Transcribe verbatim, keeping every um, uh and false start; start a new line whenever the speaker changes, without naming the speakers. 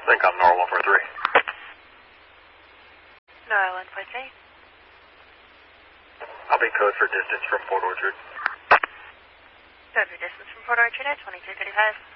think I'm Nora one four three.
Nora one four three.
I'll be code for distance from Port Orchard.
Code for distance from Port Orchard at twenty-three thirty-five.